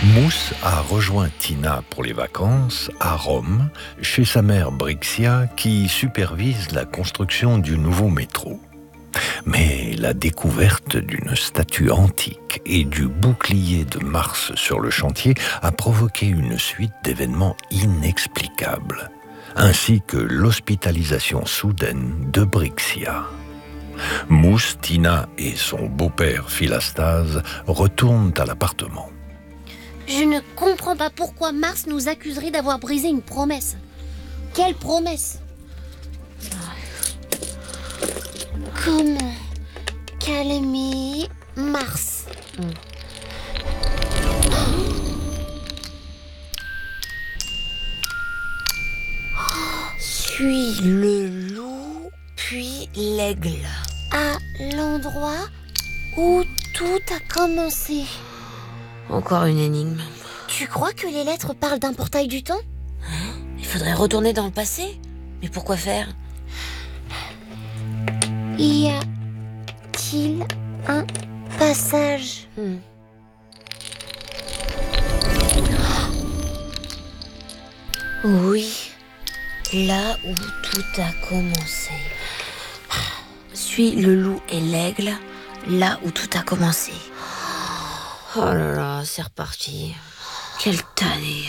Mousse a rejoint Tina pour les vacances à Rome, chez sa mère Brixia, qui supervise la construction du nouveau métro. Mais la découverte d'une statue antique et du bouclier de Mars sur le chantier a provoqué une suite d'événements inexplicables, ainsi que l'hospitalisation soudaine de Brixia. Mousse, Tina et son beau-père Philastase retournent à l'appartement. Je ne comprends pas pourquoi Mars nous accuserait d'avoir brisé une promesse. Quelle promesse? Comment calmer Mars? Suis le loup, puis l'aigle. À l'endroit où tout a commencé. Encore une énigme. Tu crois que les lettres parlent d'un portail du temps? Il faudrait retourner dans le passé. Mais pourquoi faire? Y a-t-il un passage? Oui, là où tout a commencé. Suis le loup et l'aigle, là où tout a commencé. Oh là là, c'est reparti. Quelle tannée.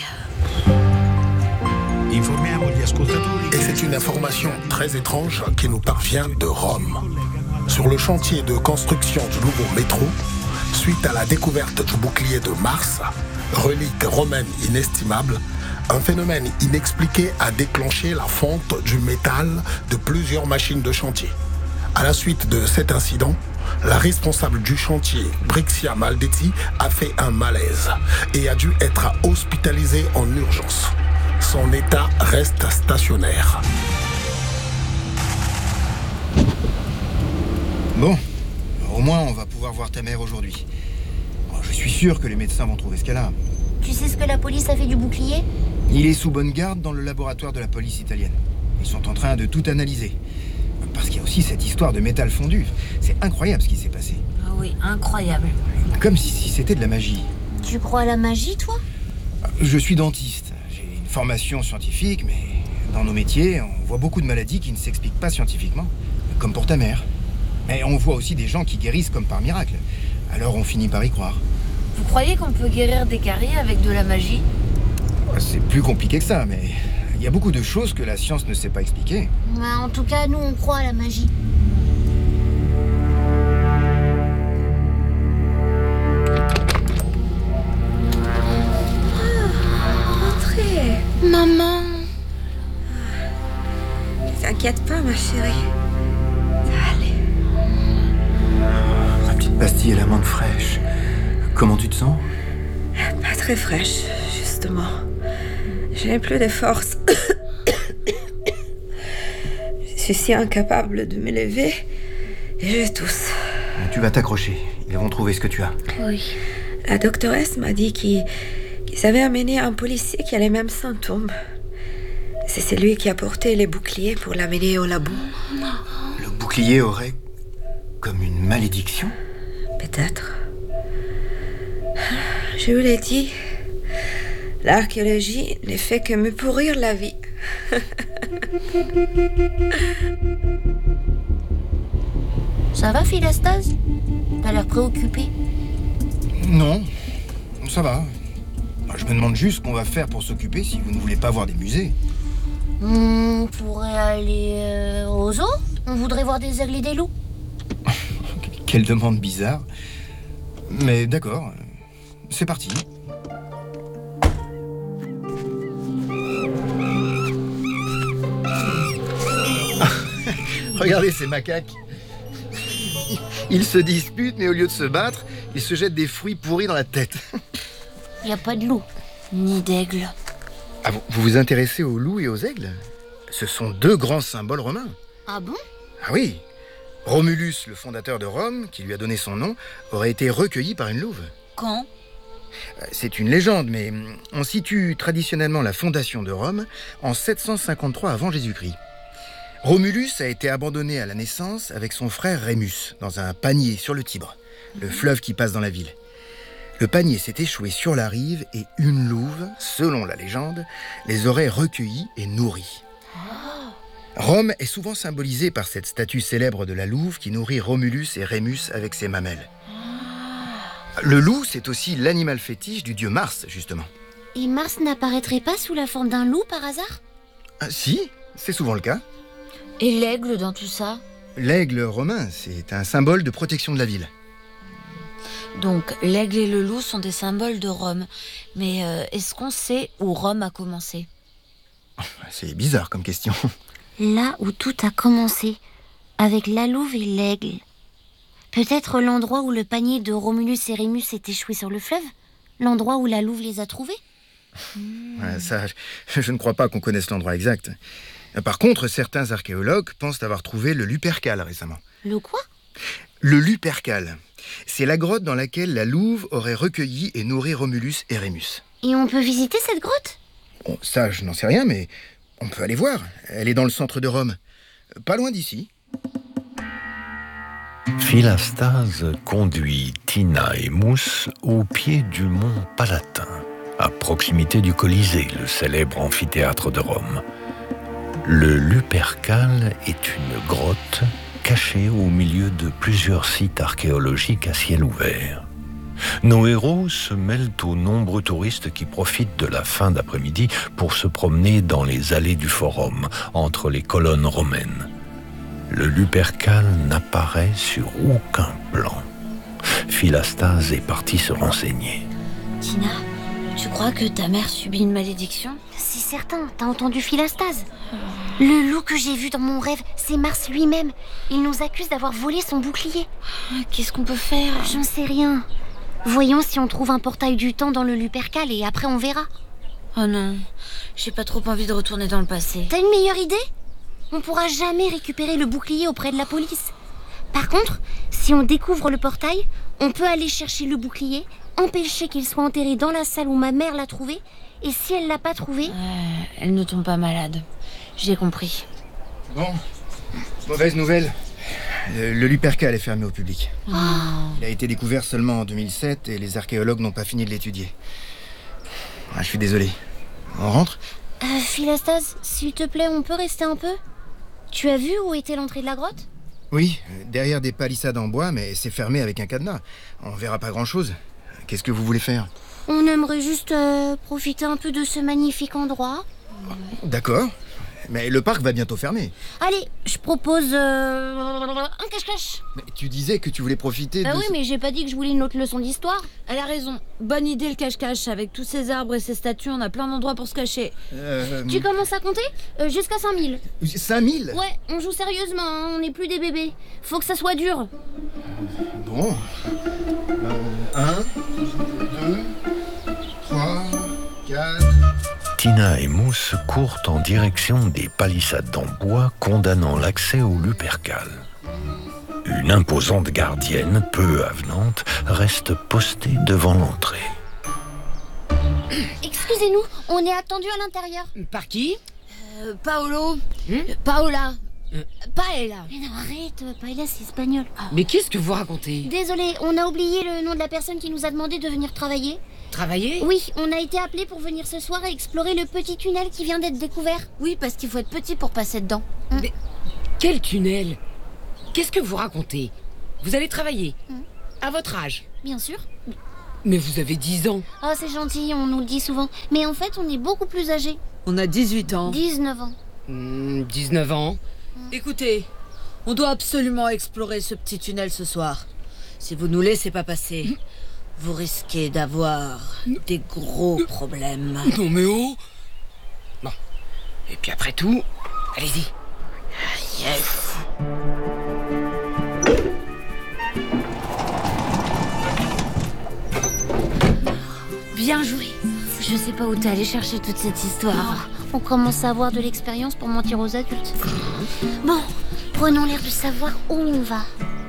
Et c'est une information très étrange qui nous parvient de Rome. Sur le chantier de construction du nouveau métro, suite à la découverte du bouclier de Mars, relique romaine inestimable, un phénomène inexpliqué a déclenché la fonte du métal de plusieurs machines de chantier. À la suite de cet incident, la responsable du chantier, Brixia Maldetti, a fait un malaise et a dû être hospitalisée en urgence. Son état reste stationnaire. Bon, au moins on va pouvoir voir ta mère aujourd'hui. Je suis sûr que les médecins vont trouver ce qu'elle a. Tu sais ce que la police a fait du bouclier? Il est sous bonne garde dans le laboratoire de la police italienne. Ils sont en train de tout analyser. Parce qu'il y a aussi cette histoire de métal fondu. C'est incroyable ce qui s'est passé. Ah oui, incroyable. Comme si c'était de la magie. Tu crois à la magie, toi? Je suis dentiste. J'ai une formation scientifique, mais dans nos métiers, on voit beaucoup de maladies qui ne s'expliquent pas scientifiquement. Comme pour ta mère. Mais on voit aussi des gens qui guérissent comme par miracle. Alors on finit par y croire. Vous croyez qu'on peut guérir des caries avec de la magie? C'est plus compliqué que ça, mais il y a beaucoup de choses que la science ne sait pas expliquer. En tout cas, nous, on croit à la magie. Entrez. Maman. T'inquiète pas, ma chérie. Ça va aller. La petite pastille à l'amande fraîche. Comment tu te sens? Pas très fraîche, justement. Je n'ai plus de force. Je suis si incapable de me lever et je tousse. Tu vas t'accrocher. Ils vont trouver ce que tu as. Oui. La doctoresse m'a dit qu'ils avaient amené un policier qui a les mêmes symptômes. C'est celui qui a porté les boucliers pour l'amener au labo. Le bouclier aurait comme une malédiction? Peut-être. Je vous l'ai dit, l'archéologie ne fait que me pourrir la vie. Ça va, Philastase? T'as l'air préoccupé. Non, ça va. Je me demande juste ce qu'on va faire pour s'occuper si vous ne voulez pas voir des musées. On pourrait aller au zoo? On voudrait voir des aigles et des loups. Quelle demande bizarre. Mais d'accord, c'est parti. Regardez ces macaques. Ils se disputent, mais au lieu de se battre, ils se jettent des fruits pourris dans la tête. Il n'y a pas de loup, ni d'aigle. Ah, vous vous intéressez aux loups et aux aigles? Ce sont deux grands symboles romains. Ah bon? Ah oui. Romulus, le fondateur de Rome, qui lui a donné son nom, aurait été recueilli par une louve. Quand? C'est une légende, mais on situe traditionnellement la fondation de Rome en 753 avant Jésus-Christ. Romulus a été abandonné à la naissance avec son frère Rémus dans un panier sur le Tibre, le fleuve qui passe dans la ville. Le panier s'est échoué sur la rive et une louve, selon la légende, les aurait recueillis et nourris. Rome est souvent symbolisée par cette statue célèbre de la louve qui nourrit Romulus et Rémus avec ses mamelles. Le loup, c'est aussi l'animal fétiche du dieu Mars, justement. Et Mars n'apparaîtrait pas sous la forme d'un loup par hasard? Ah, si, c'est souvent le cas. Et l'aigle dans tout ça? L'aigle romain, c'est un symbole de protection de la ville. Donc l'aigle et le loup sont des symboles de Rome. Mais est-ce qu'on sait où Rome a commencé? C'est bizarre comme question. Là où tout a commencé, avec la louve et l'aigle. Peut-être l'endroit où le panier de Romulus et Rémus est échoué sur le fleuve? L'endroit où la louve les a trouvés? Ça, je ne crois pas qu'on connaisse l'endroit exact. Par contre, certains archéologues pensent avoir trouvé le Lupercal récemment. Le quoi? Le Lupercal. C'est la grotte dans laquelle la louve aurait recueilli et nourri Romulus et Rémus. Et on peut visiter cette grotte? Bon, ça, je n'en sais rien, mais on peut aller voir. Elle est dans le centre de Rome. Pas loin d'ici. Philastase conduit Tina et Mousse au pied du mont Palatin, à proximité du Colisée, le célèbre amphithéâtre de Rome. Le Lupercal est une grotte cachée au milieu de plusieurs sites archéologiques à ciel ouvert. Nos héros se mêlent aux nombreux touristes qui profitent de la fin d'après-midi pour se promener dans les allées du Forum, entre les colonnes romaines. Le Lupercal n'apparaît sur aucun plan. Philastase est parti se renseigner. Tina, tu crois que ta mère subit une malédiction? C'est certain, t'as entendu Philastase? Le loup que j'ai vu dans mon rêve, c'est Mars lui-même. Il nous accuse d'avoir volé son bouclier. Qu'est-ce qu'on peut faire? J'en sais rien. Voyons si on trouve un portail du temps dans le Lupercal et après on verra. Oh non, j'ai pas trop envie de retourner dans le passé. T'as une meilleure idée? On pourra jamais récupérer le bouclier auprès de la police. Par contre, si on découvre le portail, on peut aller chercher le bouclier, empêcher qu'il soit enterré dans la salle où ma mère l'a trouvé, et si elle l'a pas trouvé... Elle ne tombe pas malade. J'ai compris. Bon, mauvaise nouvelle. Le Lupercal est fermé au public. Il a été découvert seulement en 2007 et les archéologues n'ont pas fini de l'étudier. Je suis désolé. On rentre? Philastase, s'il te plaît, on peut rester un peu? Tu as vu où était l'entrée de la grotte? Oui, derrière des palissades en bois, mais c'est fermé avec un cadenas. On verra pas grand-chose. Qu'est-ce que vous voulez faire? On aimerait juste profiter un peu de ce magnifique endroit. D'accord, mais le parc va bientôt fermer. Allez, je propose un cache-cache. Mais tu disais que tu voulais profiter de... oui, mais j'ai pas dit que je voulais une autre leçon d'histoire. Elle a raison. Bonne idée le cache-cache. Avec tous ces arbres et ces statues, on a plein d'endroits pour se cacher. Tu commences à compter? Jusqu'à 5000. 5000? Ouais, on joue sérieusement, hein, on n'est plus des bébés. Faut que ça soit dur. Bon. 1, 2, 3, 4... Tina et Mousse courent en direction des palissades en bois condamnant l'accès au Lupercal. Une imposante gardienne, peu avenante, reste postée devant l'entrée. Excusez-nous, on est attendu à l'intérieur. Par qui? Paolo. Paola. Paella. Mais non, arrête, Paella, c'est espagnol. Mais qu'est-ce que vous racontez? Désolé, on a oublié le nom de la personne qui nous a demandé de venir travailler. Travailler? Oui, on a été appelés pour venir ce soir et explorer le petit tunnel qui vient d'être découvert. Oui, parce qu'il faut être petit pour passer dedans. Mais quel tunnel? Qu'est-ce que vous racontez? Vous allez travailler? À votre âge? Bien sûr. Mais vous avez 10 ans. Oh, c'est gentil, on nous le dit souvent. Mais en fait, on est beaucoup plus âgés. On a 18 ans. 19 ans. 19 ans. Écoutez, on doit absolument explorer ce petit tunnel ce soir. Si vous nous laissez pas passer, vous risquez d'avoir des gros problèmes. Non mais oh. Bon. Et puis après tout, allez-y. Yes. Bien joué. Je sais pas où t'es allé chercher toute cette histoire. On commence à avoir de l'expérience pour mentir aux adultes. Bon, prenons l'air de savoir où on va.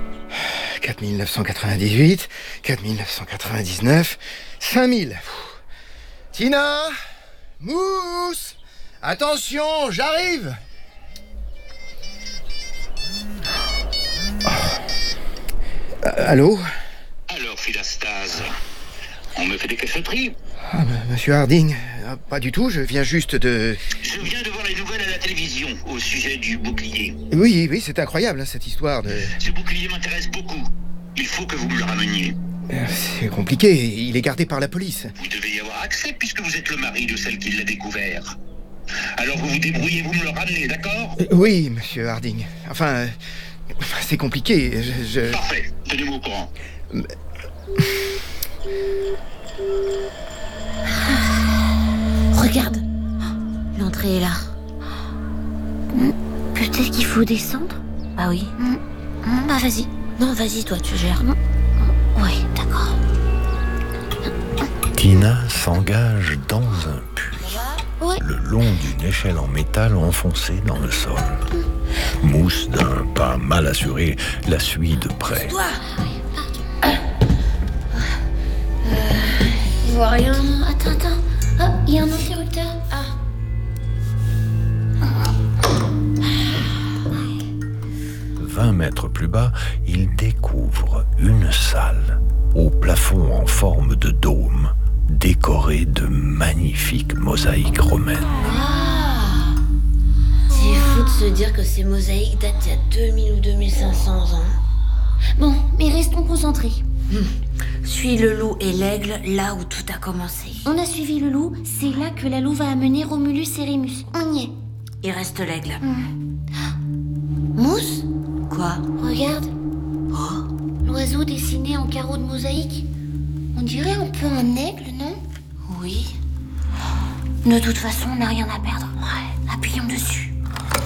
4998, 4999, 5000. Tina, Mousse, attention, j'arrive. Allô? Alors, Philastase, On me fait des cachotteries. Monsieur Harding, pas du tout, je viens juste de... Je viens de voir les nouvelles à la télévision au sujet du bouclier. Oui, c'est incroyable, hein, cette histoire de... Ce bouclier m'intéresse beaucoup. Il faut que vous me le rameniez. C'est compliqué, il est gardé par la police. Vous devez y avoir accès puisque vous êtes le mari de celle qui l'a découvert. Alors vous vous débrouillez, vous me le ramenez, d'accord? Oui, monsieur Harding. Enfin, c'est compliqué, Parfait, tenez-moi au courant. Regarde, l'entrée est là. Peut-être qu'il faut descendre. Bah oui. Bah vas-y. Non, vas-y, toi, tu gères. Oui, d'accord. Tina s'engage dans un puits, Ouais. le long d'une échelle en métal enfoncée dans le sol. Mousse, d'un pas mal assuré, la suit de près. Toi. Je vois rien. Attends. Ah, il y a un interrupteur. 20 mètres plus bas, il découvre une salle au plafond en forme de dôme, décorée de magnifiques mosaïques romaines. C'est fou de se dire que ces mosaïques datent d'il y a 2000 ou 2500 ans. Bon, mais restons concentrés. Suis le loup et l'aigle là où tout a commencé. On a suivi le loup, c'est là que la louve va amener Romulus et Rémus. On y est. Il reste l'aigle. Mousse? Quoi? Regarde. L'oiseau dessiné en carreaux de mosaïque. On dirait un peu un aigle, non? Oui. De toute façon, on n'a rien à perdre. Ouais. Appuyons dessus.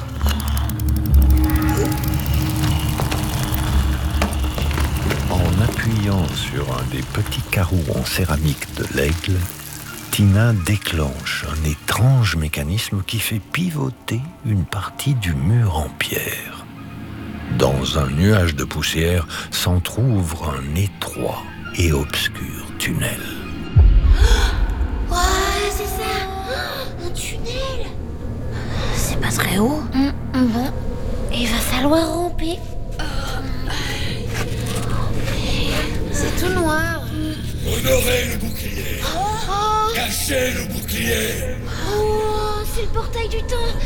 En appuyant sur un des petits carreaux en céramique de l'aigle, Tina déclenche un étrange mécanisme qui fait pivoter une partie du mur en pierre. Dans un nuage de poussière s'entr'ouvre un étroit et obscur tunnel. Ouais, c'est ça. Un tunnel. C'est pas très haut. Bon, il va falloir ramper. C'est tout noir. Honorez le bouclier. Cachez le bouclier. Oh, c'est le portail du temps.